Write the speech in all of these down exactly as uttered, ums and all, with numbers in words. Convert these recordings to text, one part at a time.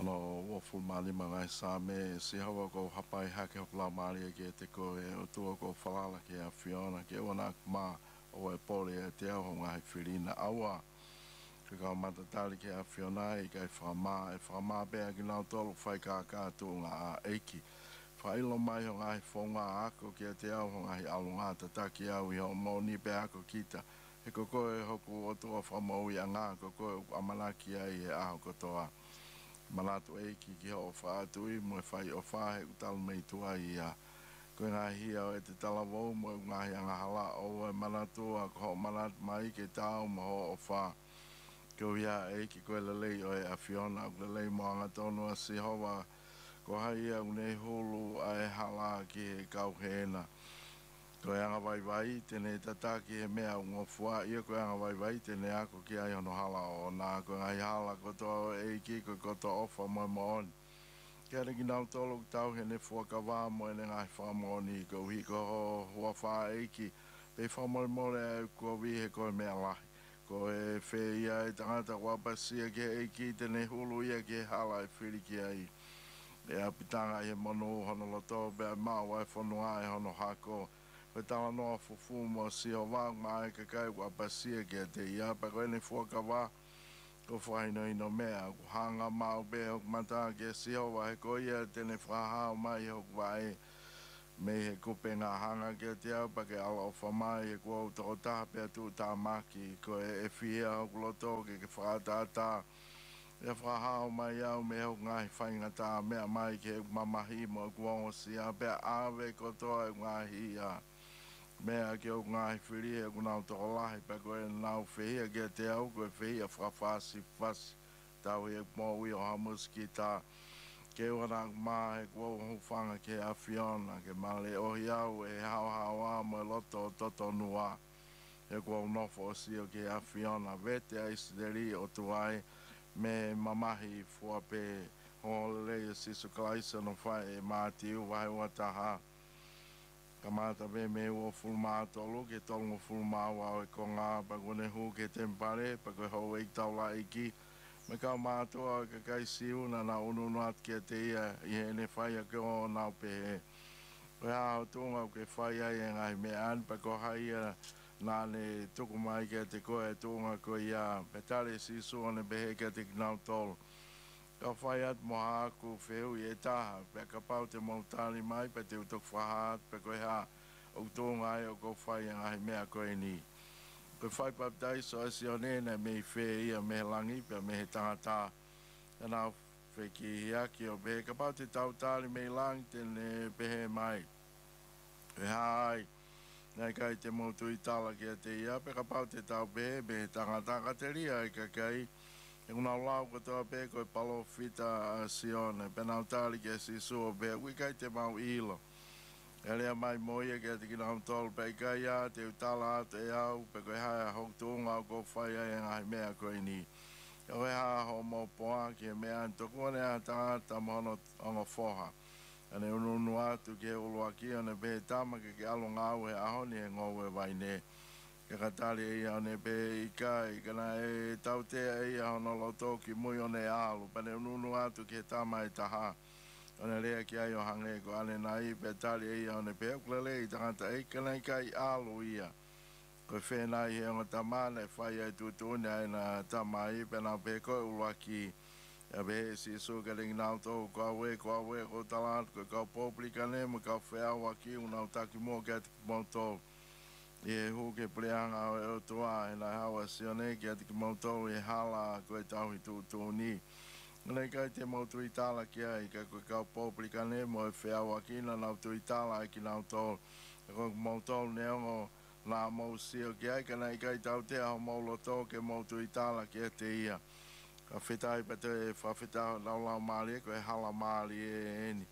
Ano wo fu mali mga sa me si hawa ko hapai hake hopla mali ke te ko e o tua ko falala ke a Fiona ke ona ma o e pole e te au ngai filina awa ke ka mata tali ke a Fiona i kai fama e fama be a gina tolu fai ka ka tu nga a eiki fai lo mai ho ngai fonga ako ke te au ngai alunga ta ta ki au i ho mo ni be ako kita e ko ko e hoku o tua fama u ya nga ko ko amana ki ai e a ko toa Malato e ki ki ho fa tu i mo fai o fa he tal mei tu ai a ko nga hi o te tala vo mo nga hi nga hala o malato a ko malat mai ke tau mo o fa ko ia e ki ko le le o a Fiona le le mo nga tono si ho wa ko hai a ne hulu ai hala ki ka hena ko nga vai vai tene tata ki he mea ngo fua ia ko nga vai vai tene ako ki ai ono hala o na ko nga hala ko to e ki ko ko to ofa mo mo on kere ki nau tolo tau he ne fua ka wā mo e ngai wha mo ni ko hi ko hua wha e ki pe wha mo mo le ko vi he ko mea lahi ko e whe ia e tangata wapasia ke e ki tene hulu ia ke hala e whiri ki ai e apitanga he mono hono loto be mau e whanua e hono hako Pe tala noa fufu mo si o wā mai ka kai wa pasia ke te ia pa koe ne fuaka wā ko whaino ino mea ko hanga mau be hok mata ke si o wa he ko ia tene whahao mai hok wai me he kupe ngā hanga ke te au pa ke ala o whamai e kua uta o taha pe atu tā maki ko e e whia hok loto ke ke whaatata e whahao mai au me hok ngahi whainga tā mea mai ke mamahi mo kua o si a pe awe kotoa e ngahi a mea ke o ngahi whiri e kuna o toko lahi pa koe nau whihia ke te au koe whihia whawhasi whasi tau e mō ui o hamus ki tā ke wana mā he kua o whanga ke a Fiona ke male ohi au e hao hao a mo loto o toto nua he kua o nofo o si o ke a Fiona vete a isideri o tuai me mamahi fua pe holele e sisu kalaisa no whae e mātiu wahe wataha Kamata be me o fulma tolu ke tolu fulma wa e ko nga pa ko ne hu ke tempare pa ko ho e taula iki me ka ma to ka kai siu na na unu no at ke te ia i ne fai ke o na pe wa to nga ke fai ia ngai me an pa ko hai na ne to ko mai ke te ko e to nga ko ia petale si su ne be ke te na tol ka whai at mo haku wheu i e taha, pe ka pau te mautani mai, pe te utok whahat, pe koe ha, o tō ngai o ko whai ngahi mea koe ni. Koe whai paptai so asi o nene me i whe ia me langi, pe me he tangata, e nā whe ki hiaki o pe ka pau te tautari me i langi, tene pehe mai. E hai, nei kai te mautu i tala ki a te ia, pe ka pau te tau pehe, me he tangata ka te ria i ka kai, E kuna lau ko toa pe koe palo fita a Sione, pe nau tali ke si sua pe, ui kai te mau ilo. E lea mai moia ke te kina tolu pe kai a, te utala atu e au, pe koe hae hok tuunga o ko whai ai ngai mea koe ni. E koe haa ho mo poa ki e mea antoku ane a tangata mohono ongo foha. Ane ununu atu ke ulua ki ane pe tama ke ke alo ngau he ahoni e ngowe vai ne. Ke katari e ia ne pe i kai, kana e tautea e ia hono loto ki mui o ne alu, pane ununu atu ke tama e taha. One rea ki ai o hange ko ane nai pe tali e ia o ne pe ukulele i tangata e kana i kai alu ia. Koe whenai he o tamana e whai ai tutune ai na tamai pe nau pe koe ulua ki. Ia pe he si su ka ringi nau tō kua we kua we ko talat koe kau poplika ne mo kau wheawa ki unau taki mua ke ati ki mau tō. E hu ke pleanga o e o toa e nai hawa sione ki ati ki mautou e hala koe tauhi tū tū ni. Nei kai te mautu i tala ki ai ka koe kau pōplika ne mo e wheawa ki na nau tu i tala ai ki nau tō. E koe mautou ne ongo nā mau sio ki ai ka nei kai tau te aho mau loto ke mautu i tala ki e te ia. Ka whitai pa te e whawhitao lau lau maali e koe hala maali e eni.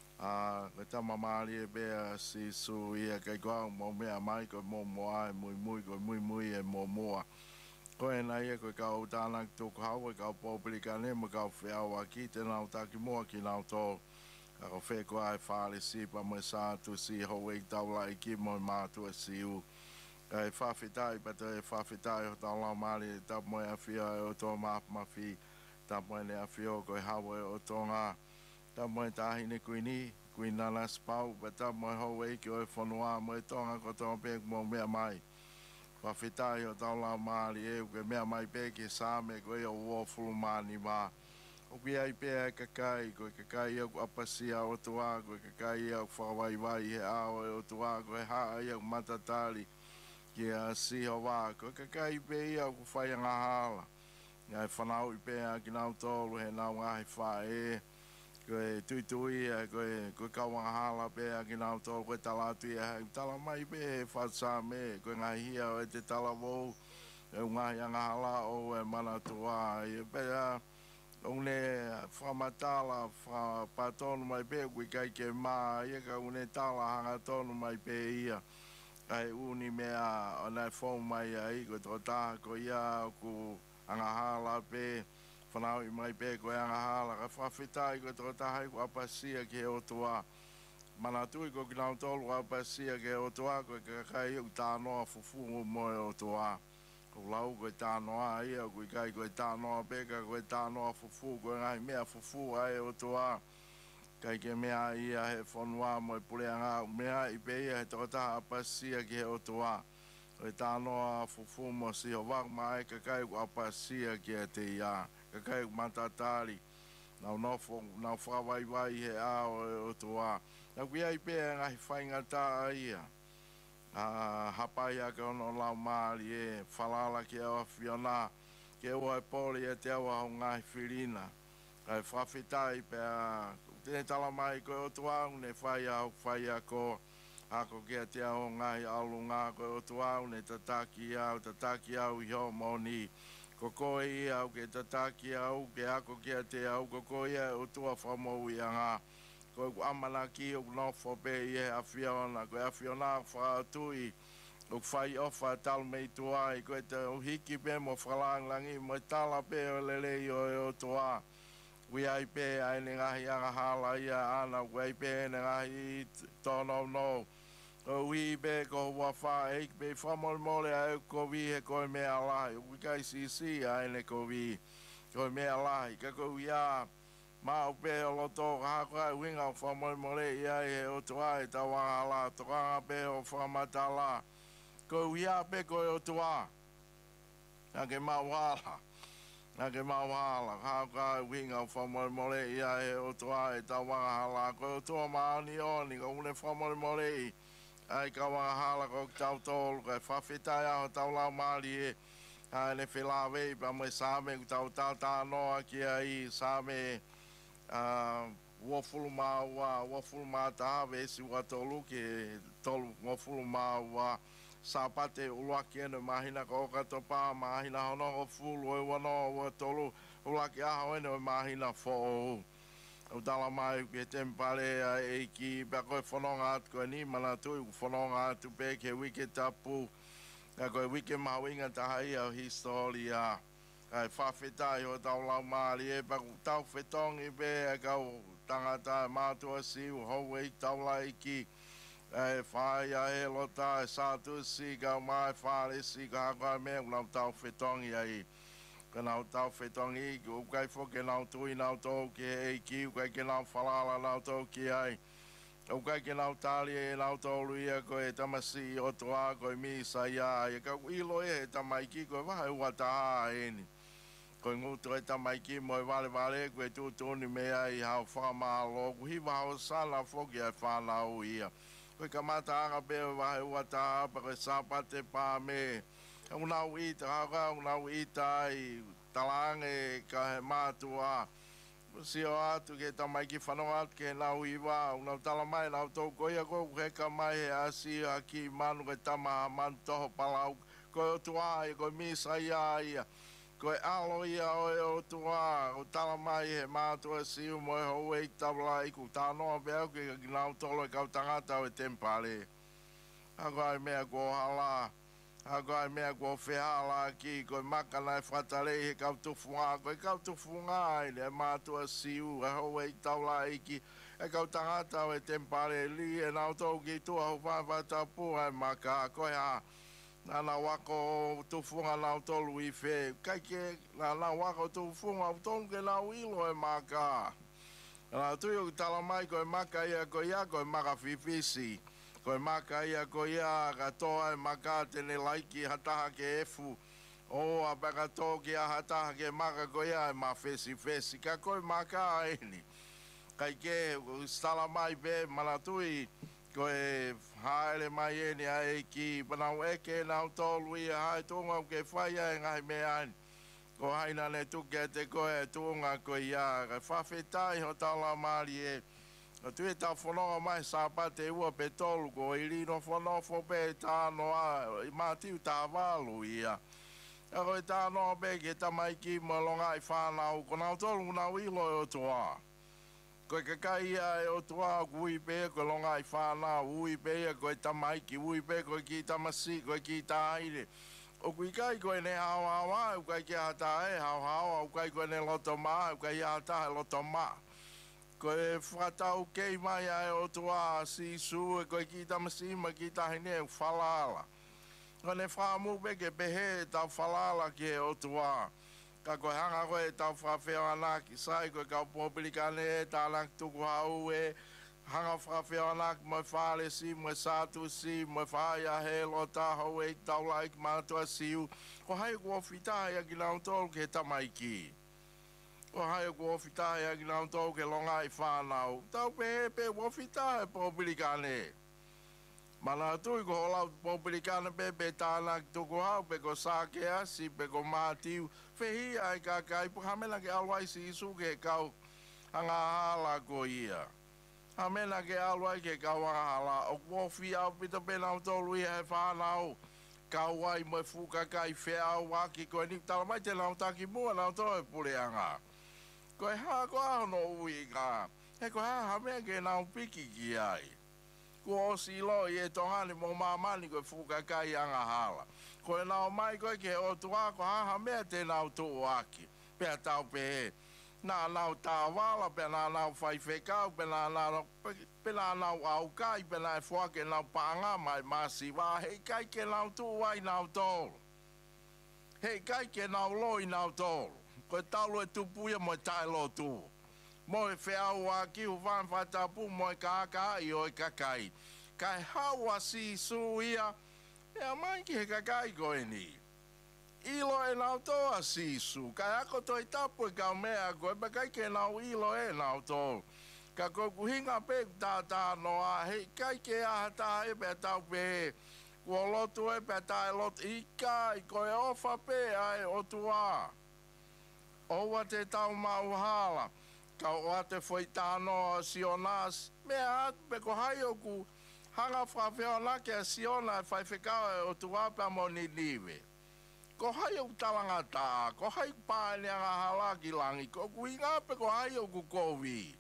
a uh, tama mali e bea si su ia kai kwa mo mea mai ko mo mo ai mui mui ko mui mui e mo mo ko e nai e ko ka o tana to ka o ka publika ne mo ka fea o aki te na ta ki mo ki na to ka ko fe ko ai fale si pa mo sa tu si ho we ta la ki mo ma tu si u e fa fitai pa te fa fitai o ta la mali ta mo e fia o to ma ma fi tapo le afio ko hawe o tonga tapo tahi ne kuini kuina la spau pa tapo ho e ki o fonua mo tonga ko tonga pe mo mea mai pa fitai o tau la mali e ke mea mai pe ke sa me ko o wo fulu mani ma o ki ai pe kakai ko kakai o apasia o tua ko kakai o whawai vai he ao o tua ko ha ai o matatali ki a si o wa ko kakai pe ia ko whai anga hala ngai whanau i pēa ki nau tōlu he nau ngahi wha e koe tui tui e koe koe kawanga hala pēa ki nau tōlu koe tala tui e hei tala mai pē he whatsa me koe ngahi hia o e te tala wou e ngahi anga hala o e mana tua e pēa une whamatala wha patonu mai pē koe kai ke maa ia ka une tala hanga tonu mai pē ia ai uni mea o nai whou mai ai koe tō tā ko ia ku anga hala pe whanau i mai pe koe anga hala ka whawhitai koe tō tahai ko apasia ke o toa mana tui ko ki nau tolu apasia ke o toa koe kakai u tānoa fufu mo o toa ko lau koe tānoa ia koe kai koe tānoa peka koe tānoa fufu koe ngai mea fufu ai o toa kai ke mea ia he whanua mo e pureanga mea i pe ia he tō taha apasia ke o toa o tānoa fufu mo si o wak mai kakai ku apasia ki te ia kakai ku matatari nau nofo nau whawai vai he ao o toa nau ki ai pēa ngahi whainga tā ia a hapai a ka ono lau maali e whalala ki awa whiona ke ua e poli e te awa ho ngahi whirina kai whawhitai pēa tēne tala mai koe o toa une whai au whai a ko ako kia te ao ngai alu ngā koe o tuau ne tataki au, tataki au i ho moni. Ko koe i au ke tataki au, ke ako kia te au, ko koe i o tua whamou i a ngā. Koe ku amana ki o nofo pe i e awhiona, koe awhiona whaatui, o whai ofa tal mei tuai, koe te uhiki pe mo whalanglangi, mo tala pe o lele i o e o tua. Ui ai pe ai ne ngahi anga hala ia ana, ui ai pe ne ngahi tono no. O ui be ko wa fa e be fa mol mole ai ko vi he ko me ala ui kai si si ai ne ko vi ko me ala ka ko ia ma o pe o to ha ko winga fa mol mole ia e o to ai ta wa ala to ka be o fa matala ko ia be ko o to a na ke ma wala na ke ma wala ha ka winga fa mol mole ia e o to ai ta wa ala ko to ma ni oni ko ne fa mol mole ai ka wa hala ko tau tol ko whawhitai au tau lau maali e ai ne whilawe pa mo same ku tau tau tā noa ki ai same wofulu maa wa wofulu maa taha vesi wa tolu ki tolu wofulu maa wa sapate uluaki ene mahina ko kato pa mahina hono o fulu e wano wa tolu uluaki aho ene mahina fo o tala mai ke tempare e ki pa ko fononga at ko ni mana tu fononga tu pe ke wiki tapu ka ko wiki mawinga ta hai o historia ai fa fetai o tau la mali e pa tau fetong i be ka tangata ma tu si ho we tau la ki ai fa ya e lota sa tu si ka mai fa le si ka ka me na tau fetong i ai ka nau tau whetongi, o kai fo ke nau tui nau tō ke e ki, o kai ke nau whalala nau tō ki ai. O kai ke nau tāli e nau tō luia ko e tamasi o toa ko e misa ia, e ka ilo e he tamaiki ko e wahe ua taha e ni. Ko e nguto e tamaiki mo e vale vale ko e tūtuni mea i hao whamalo, ko hiwa hao sana foki ai whanau ia. Ko e ka mata anga pe e wahe ua taha, pa ko e sapate pā me, unau ita haka unau ita i talange ka he mātua si o atu ke tamaiki whanau atu ke nau iwa unau talamai nau tau koia ko heka mai he asi aki manu ke tamaha manu toho palau ko o tua e ko misa ia ia ko e alo ia o e o tua o talamai he mātua si u mo e ho e tabla i ku tānoa pēu ke nau tolo e kau tangata o e tempare ako ai mea ko hala ako ai mea kua whihala ki, koe makana e whatarei he kautufu ngā, koe kautufu ngā i le mātua siu, e hou e taula iki, e kau tangata o e tempare li, e nau tau ki tua ho whawhatapu ai maka, koe ha, na na wako tu funga na tolu i fe kai ke na na wako tu funga tolu ke na wilo e maka na tu yo tala mai ko e maka ia ko ia ko e maka fifisi ko e maka ia ko ia ka toa e maka tene laiki hataha ke efu o a baka to ke a hataha ke maka ko ia e ma fesi fesi ka ko e maka eni kai ke tala mai be manatui ko e haere mai e ni ai ki panau e ke nau tolu i hai tunga ke whaia e ngai me ai ko haina ne tuke te ko e tunga ko ia ka whawhetai ho tala mari e o tue tau whanonga mai sāpa te ua pe tolu ko i rino whanofo pe tāno a i mātiu tā walu ia a ko e tāno pe ke tamai ki mo longa i whanau ko nau tolu nau ilo e o toa ko e kakai ia e o tua ui pe ko longa i whana ui pe ko e tamaiki ui pe ko e ki tamasi ko e ki tāire o kui kai ko e ne hao hao a u kai ki hata e hao hao u kai ko e ne loto ma u kai hata e loto ma ko e whakatau kei mai a e o tua si su e ko e ki tamasi ma ki tahine u whalala ko ne whamu pe ke pehe tau whalala ki e o tua ka koe hanga koe tau whawheo anaki sai koe kau pōpilikane e tānak tuku hau e hanga whawheo anaki moi whale si moi sātu si moi whaia he lo tāhau e tau laik mātua siu ko hai kua whitahe a ki nau tōru ke tamaiki ko hai kua whitahe a ki nau tōru ke longa i whanau tau pehe pe kua whitahe pōpilikane mana tui ko holau pōpilikana pe pe tānak tuku hau pe ko sāke asi pe ko mātiu whehi ai ka kai pu hamena ke alwai si isu ke kau hanga hala ko ia hamena ke alwai ke kau hanga hala o kuofi au pita pe nau tolu ia he whanau kau wai mo fuka kai wheau waki ko ni tala mai te nau taki mua nau tolu e pule anga ko e haa ko ahono ui ka he ko haa hamena ke nau piki ki ai ko o si lo i e tohani mo mamani ko fuka kai anga hala ko e nao mai koe ke o tua ko haha mea te nao tuu aki pea tau pe nā nao tā wala pe nā nao whai whekau pe nā nao pe nā nao au kai pe nā e whake nao pānga mai masi wā hei kai ke nao tuu ai nao tōru hei kai ke nao loi nao tōru ko e taulo e tupuia mo e tai lo tū mo e wheau a ki hu whan whatapu mo e kāka i o e kakai kai hawa si su ia e mai ki he kakai ko e ni. Ilo e nau toa sisu, kai ako toi tapu e kau mea ko e pakai ke nau ilo e nau toa. Ka ko kuhinga pe ta ta no a hei kai ke aha ta e pe tau pe kua lotu e pe ta e lotu i kai ko e ofa pe ai o tua. Owa te tau mau hala, ka oa te foi ta no si o nas, mea atu pe ko hai o ku hanga whawheo na ke a siona e whai whekau e o tua pa mo ni niwe. Ko hai o talanga tā, ko hai pāne anga halaki langi, ko kui ngāpe ko hai o ku kowi.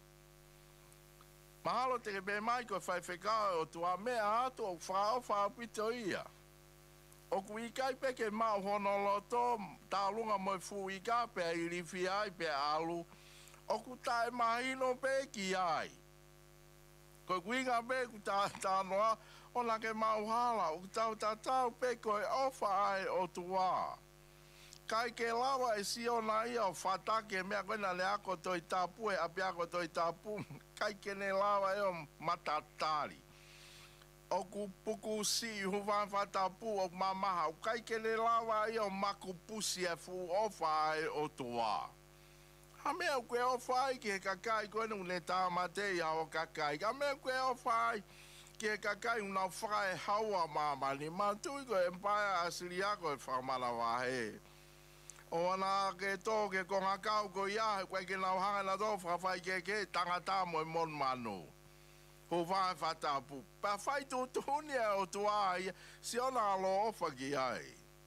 Mahalo te ke be mai ko whai whekau e o tua mea atu o whao whao pito ia. O kui kai pe ke mau hono loto, tā lunga moi fu i ka pe a irifi ai pe alu, o ku tae mahino pe ki ai. Ko kui ngā pe ku tā tā noa, o na ke mau hala, o tau tā tau pe ko e ofa ai o tua. Kai ke lawa e si o na ia o whatake mea koe na le ako toi tapu e api ako toi tapu, kai ke ne lawa e o matatari. O ku puku si huwan whatapu o mamaha, o kai ke ne lawa e o maku pusi e fu ofa ai o tua. Ha mea koe ofa ai ki he kakai koe nu ne tā matei a o kakai, ha mea koe ofa ai ke kakai una whae haua mamani, ma tui ko e mpaia asiri ako e whamana wahe. O ana ke tō ke konga kau ko ia, koe ke nau hanga na tō whawhai ke ke tangata mo e mon manu. Ho whae whatapu. Pa whai tū tūni e o tua ia, si ona alo ofa ki ai.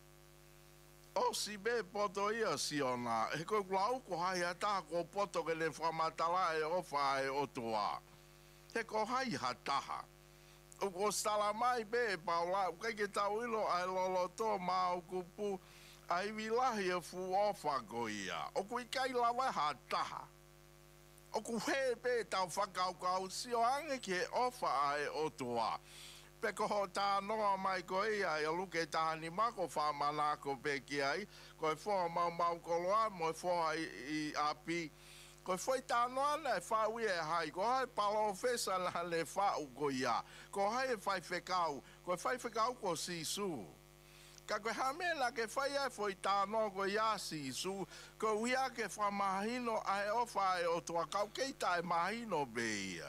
O si be poto ia si ona, he koe kulau ko hai hata ko poto ke ne whamatala e ofa e o tua. He ko hai hataha. O ko stala mai be paula, o kai ke tau ilo ai lolo tō ma o kupu, ai wilahi e fu ofa ko ia. O kui kai lawa hataha. O ku he pe tau whakau kau si o ange ke ofa ai o tua. peko ho tā noa mai ko ia e luke tāni mako whamana ko peki ai, ko e whoa mau mau koloa, mo e whoa i, i api, ko e whoi tā noa nei whaui e hai, ko hai palo whesa la le whau ko ia, ko hai e whai whekau, ko e whai whekau ko sisu. Ka koe hamena ke whai ai whoi tā noa ko ia sisu, ko uia ke whamahino ai o whai o tua kau keita e mahino be ia.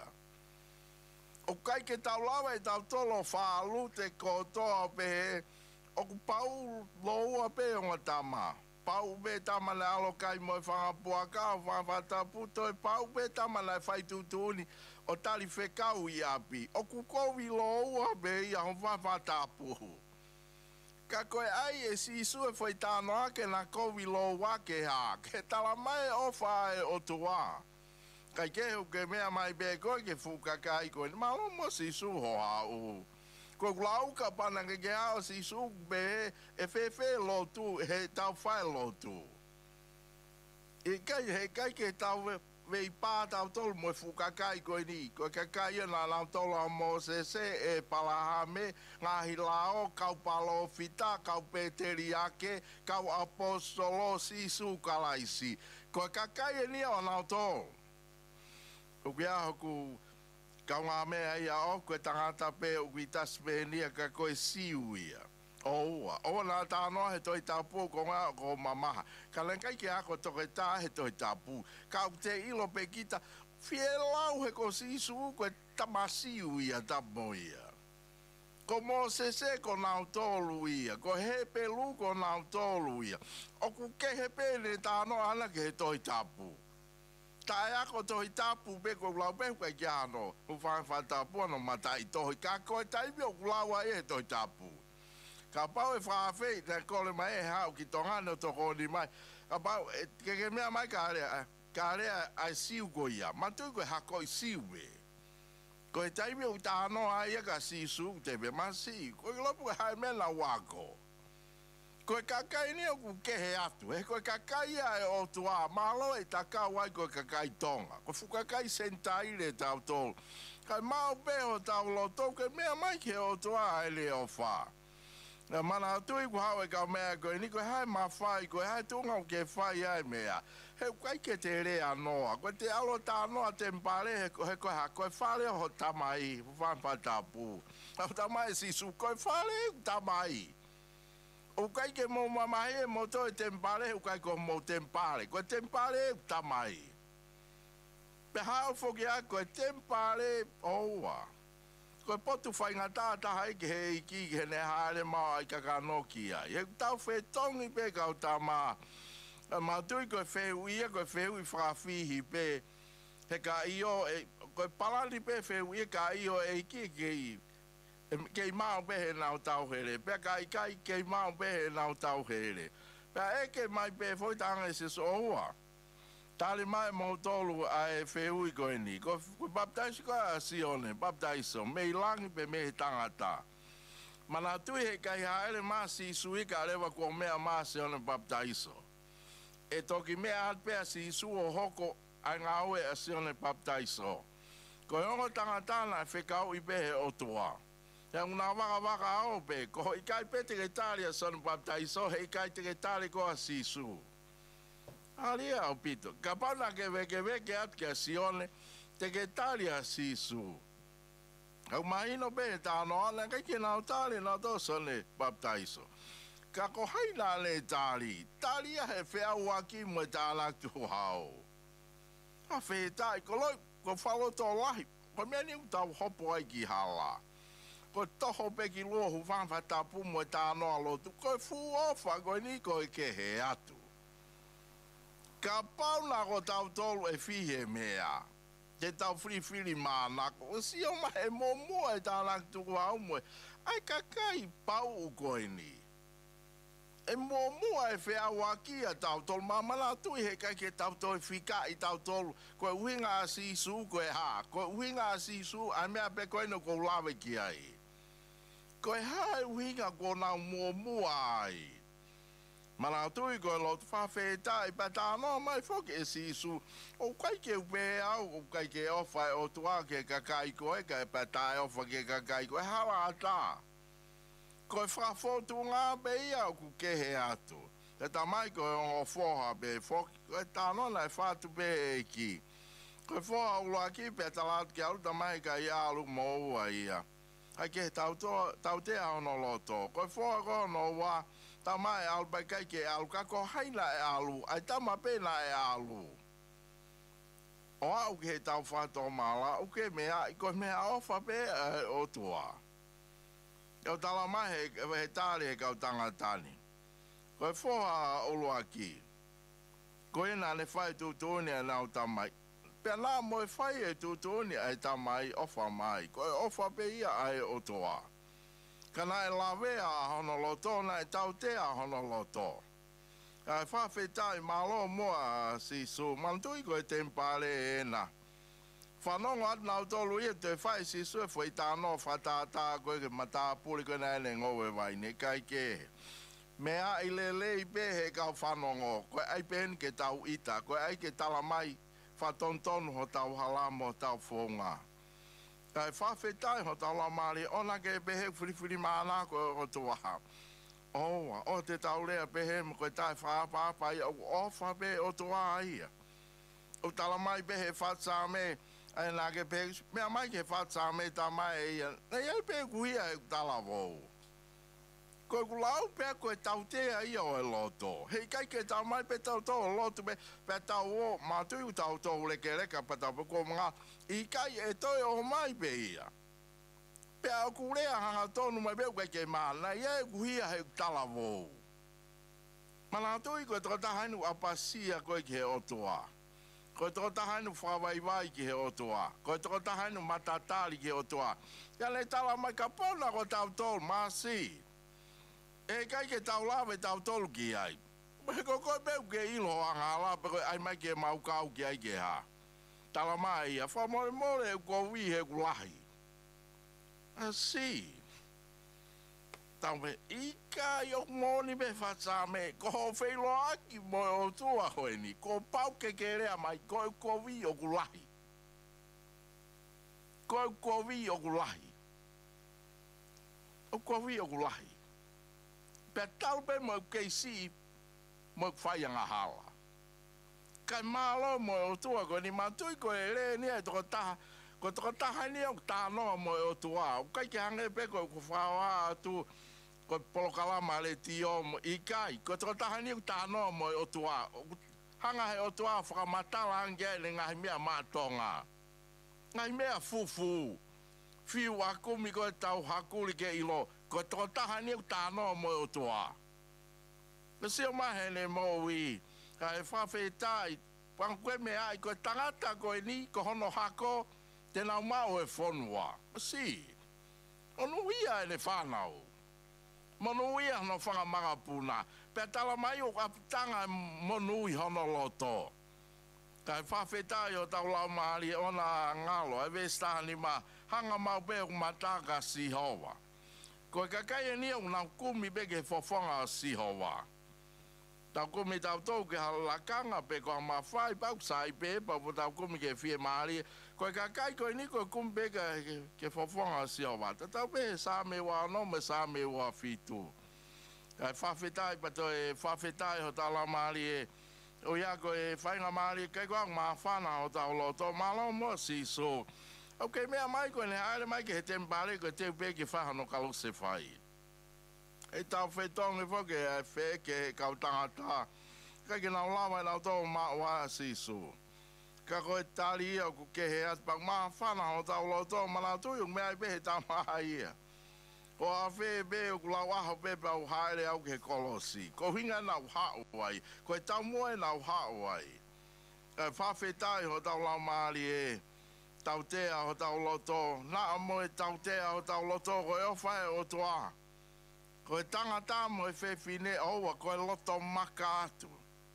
O kai ke tau lawa e tau tolo whaalu te kotoa pe o ku pau loua pe o ngā tama. Pau pe tama le alo kai mo e whangapua ka o whangapatapu to e pau pe tama le whaitutuni o tali whekau i api. O ku kowi loua pe ia o whangapatapu. Ka koe ai e sisu e whai tāno ake na kowi loua ke ha. Ke tala mai o whae o tua. Kai ke hu ke mea mai be koe ke fuka kai koe, ni malo mo sisu ho hau. Koe lau ka pana ke ke hao sisu be e whewhe lotu, he tau whae lotu. E kai he kai ke tau vei pā tau tolu mo e fuka kai koe ni, koe ka kai e nā nau tolu a mo se se e palahame, ngahi lao, kau palo fita, kau peteri ake, kau apostolo sisu kalaisi. Koe ka kai e ni o nau tolu. O kia hoku kaunga mea ia o koe tangata pe o kui tasmenia ka koe siu ia. O ua, o nā tānoa he toi tāpū ko ngā ko mamaha. Ka lenkai ke ako toke tā he toi tāpū. Ka te ilo pe kita, fie lau he ko sisu koe tamasiu ia tamo ia. Ko mō se se ko nau tolu ia, ko he pelu ko nau tolu ia. O ku ke he pene tānoa ana ke he toi tāpū. Tai ako tohi tapu pe ko lau pe ko kia no u fa fa tapu no mata i tohi ka ko tai bi o lau ai tohi tapu ka pau e fa fe te ko le mai ha o ki tonga no to ko ni mai ka pau ke ke me mai ka re ka re ai siu ko ia ma tu ko ha ko siu be ko tai bi o ta no ai ka si su te be ma si ko lo pu ha me la wako. Koe kakai ni o ku kehe atu, e koe kakai ai o tua malo e taka wai koe kakai tonga. Koe fukakai sentaire tau tolu. Kai mau peho tau loto, ke mea mai ke o tua ele o wha. Na mana tui ku hau e ka mea koe ni koe hai ma whai, koe hai tunga o ke whai ai mea. He kai ke te rea noa, koe te alo tā noa te mpare he koe koe ha, koe whare o tamai, whampa tapu. Au tamai si su, koe whare o tamai. O kai ke mo mamahe mo to tempare o kai ko mo tempare ko tempare tamai pe hao fogi a ko tempare oa ko potu fai ngata ta hai ke he ki ke ne hare ma ai ka kanokia e tau fe tongi pe ka tama ma tu ko fe ui ko fe ui fra fi pe he ka io e ko palali pe fe ui ka io e ki ke kei mau pehe nau tau here, pea kai kai kei mau pehe nau tau here. Pea eke mai pehe foi tanga se so oa. Tali mai mo tolu a e wheui koe ni. Ko baptaisi koe a sione, baptaiso, mei langi pe mehe tangata. Mana tui he kai haere maa si sui ka rewa kua mea maa sione baptaiso. E toki mea at pea si su o hoko a ngā ue a sione baptaiso. Ko hongo tangata na whekau i pehe o tua. Yang una waka waka au pe, ko i kai pe te talia son baptaiso, he kai te tali ko a sisu. Alia au pito, ka pana ke veke veke at ke sione, te talia sisu. Au mahino pe tano ala, kai ke nau tali na to sone baptaiso. Ka ko haina le tali, talia he whea waki mo e tālak tu hao. Ha whea tai, ko loi, ko whalo tō lahi, ko mea ni utau hopo ai ki hala. Ko toho peki lohu whanwha tapu mo e tānoa lotu, koe fu ofa koe ni koe ke he atu. Ka pauna ko tau tolu e fihe mea, te tau whiriwhiri mānako, o si o mahe mō mua e tānak tuku hau moe, ai kakai pau u koe ni. E mō mua e whea wakia tau tolu, mamana tui he kai ke tau tolu whika i tau tolu, koe uhinga a sisu koe ha, koe uhinga a sisu, ai mea pe koe no kou lawe ki ai. Koe hae uhinga ko nau mua mua ai. Mana tui ko lo fa fe tai pa ta no mai fo ke si su o kai ke we au o kai ke o fa o tua ke ka kai ko e ka pa ta o fa ke ka kai ko ha wa ta ko fa fo tu nga be ia ku ke he atu e ta mai ko o fo ha be fo e ta no la fa tu be ki ko fo au la ki pe ta la ke au ta mai ka ia lu mo wa ia ai ke tau to tau te a no lo to ko fo ko no wa ta mai al ba kai ke al ka ko haina e alu ai ta ma pena e alu o au ke tau fa to mala o ke me a ko me a ofa pe o tua o ta la mai he he tale ka tanga tani ko fo a o lo aki ko ina le fai tu tu ne na o ta mai pe na mo fai e tu tu ne ai ta mai ofa mai ko ofa pe ia ai o tua kana e lawe a honoloto na e tau te a honoloto. Ka wha whetai malo moa si su mantui ko e tempare e na. Whanongo at nau tolu ia te whai si su e whai tāno whatata koe ke mata puri koe na ene ngowe wai ne kai ke. Mea i le le i pe he kau whanongo koe ai pen ke tau ita koe ai ke tala mai whatontonu ho tau halamo tau whonga. Kai whawhetai ho tau la maari, ona ke pehe whiriwhiri maana ko o tuaha. Oa, o te tau lea pehe mo koe tai whaapapai o ofa pe o tuaha ia. O tala mai pehe whatsame, ai nā ke pehe, mea mai ke whatsame ta mai ia, nei ai pehe kuhia e tala wou. Koe kulau pehe koe tau tea ia o e loto. Hei kai ke tau mai pe tau tau loto pe, pe tau o, mātui u tau tau leke reka pe tau pe ko mga, i kai e toi o mai pe ia. Pe au kurea hanga tonu mai pe uke ke maana, ia e kuhia he tala wou. Mana tui koe toko tahainu apasia koe ki he otoa. Koe toko tahainu whawaiwai ki he otoa. Koe toko tahainu matatari ki he otoa. Ia le tala mai ka pona ko tau tolu, maasi. E kai ke tau lawe tau tolu ki ai. Ko koe pe uke ilo anga ala, pe koe ai mai ke maukau ki ai ke ha. Tala mai ia, whamore more e ko wi he kulahi. Asi. Tau me, ika i o moni me whatsame, ko ho wheilo aki mo o tua hoe ni, ko pau ke ke rea mai, ko e ko wi o kulahi. Ko e ko wi o kulahi. O ko wi o kulahi. Pe tau pe mo keisi, mo whaianga hala. Kai malo mo o tua ko ni matui ko e re ni e toko taha, ko toko taha ni o tānoa mo o tua. O kai ke hange pe ko ko whaoa atu, ko polokalama le tio mo i kai, ko toko taha ni o tānoa mo o tua. Hanga he o tua whakamatala ange le ngahi mea mātonga. Ngahi mea fufu. Fiu akumi ko e tau hakuri ke ilo, ko toko taha ni o tānoa mo o tua. Kasi o mahe le mo ui, ka e whawhetai, pangkwe me ai, ko tangata ko e ni, ko hono hako, te nau mau e whonua. Si, onu ia e ne whanau. Monu ia no whangamanga puna, pe tala mai o apitanga monu i hono loto. Ka e whawhetai o tau lau maari ona ngalo, e vestani ma, hanga mau pe o mataka si hoa. Ko e kakai e ni o nau kumi beke whawhanga si hoa. Tau kumi tau tau ke halakanga pe ko ma fai pau sai pe pa tau kumi ke fie mari ko ka kai ko ni ko kumi pe ke ke fofonga si o va tau pe sa me wa no me sa me wa fitu ai fa fetai pa to e fa fetai ho tala mari e o ya ko e fai nga mari ke ko ma fa na o tau lo to ma lo mo si so okay me mai ko ne ale mai ke tem pare ko te pe ke fa no kalo se fai. E tau whetong e whoke e whe ke kau tangata. Ka ke nau lawa e nau tō maa waa sisu. Ka koe tari ia ku ke he at pak maa whana o tau lau tō mana tuyung mea i pehe tā maa ia. Ko a whe be o ku lau aho pepe au haere au ke kolosi. Ko hinga nau hao ai. Ko e tau moe nau hao ai. E whawhetai ho tau lau maari e tau tea ho tau lau tō. Naa moe tau tea ho tau lau tō ko e o whae o toa. Ko e tangata mo e whewhine oua, ko e loto maka atu.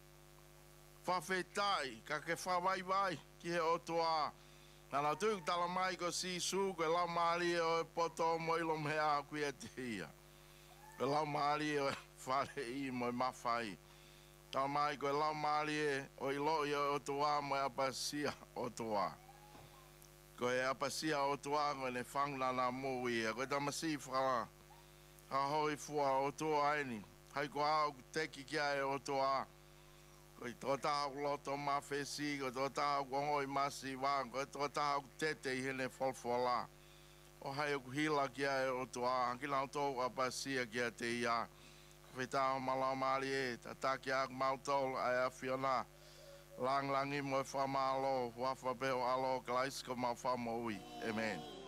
Whawhetai, ka ke whawaiwai ki he otoa. Nana tūk tala mai ko si su, ko e lau maari o e poto mo ilom hea kui e te hia. Ko e lau maari o e whare i mo mawhai. Tau mai koe lau maali e o ilo i o tua mo e apasia o tua. Koe apasia o tua koe ne whangla na mui e koe tamasi whaka ha hoi fua o tua aini. Hai ko au teki kia e o tua. Koe tō taha loto ma whesi, koe tō taha kongoi masi wang, koe tō taha tete i hene wholwhala. O hai o hila kia e o tua, kila o tō apasia kia te ia. Whetā o malau maari e, ta taki ak mautol ai a Fiona. Lang langi mo e whamalo, whawha peo alo, kalaisko ma whamo ui. Amen.